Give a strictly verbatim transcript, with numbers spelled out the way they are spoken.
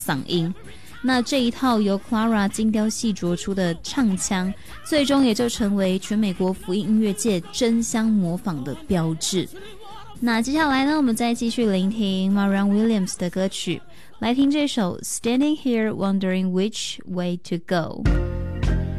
嗓音。那这一套由 Clara 精雕细琢出的唱腔，最终也就成为全美国福音音乐界争相模仿的标志。那接下来呢，我们再继续聆听 Marianne Williams 的歌曲，来听这首 Standing Here Wondering Which Way to Go。